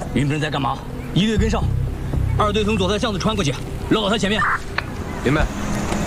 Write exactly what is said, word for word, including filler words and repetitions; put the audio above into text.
云平在干嘛？一队跟上，二队从左侧巷子穿过去，绕到他前面。 明白。